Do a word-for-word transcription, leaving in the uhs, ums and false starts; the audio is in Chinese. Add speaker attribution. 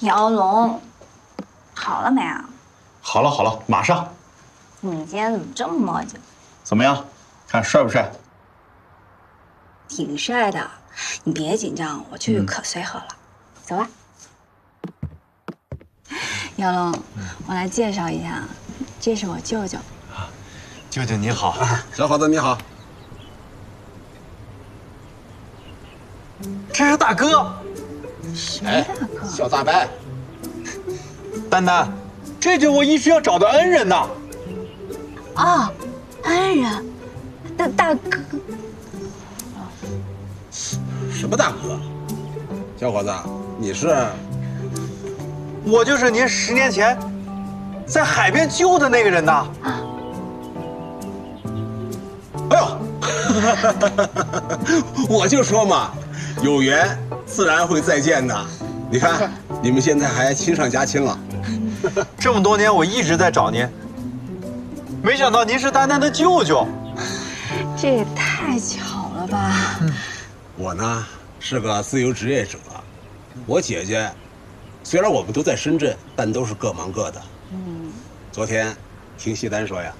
Speaker 1: 姚龙，好了没啊？
Speaker 2: 好了好了，马上。
Speaker 1: 你今天怎么这么磨叽？
Speaker 2: 怎么样？看帅不帅？
Speaker 1: 挺帅的。你别紧张，我去可随和了。嗯、走吧。姚龙，我来介绍一下，这是我舅舅。
Speaker 3: 啊，舅舅你好，
Speaker 4: 啊、小伙子你好。
Speaker 3: 这是大哥。
Speaker 1: 什么大哥？
Speaker 4: 小大白。
Speaker 3: 丹丹，这就是我一直要找的恩人呐。
Speaker 1: 啊，恩人，大大哥。
Speaker 4: 什么大哥？小伙子，你是？
Speaker 3: 我就是您十年前在海边救的那个人呐。啊。
Speaker 4: 哎呦，我就说嘛，有缘自然会再见的。你看，你们现在还亲上加亲了。
Speaker 3: 这么多年我一直在找您，没想到您是丹丹的舅舅。
Speaker 1: 这也太巧了吧！
Speaker 4: 嗯、我呢是个自由职业者，我姐姐虽然我们都在深圳，但都是各忙各的。嗯，昨天听西单说呀，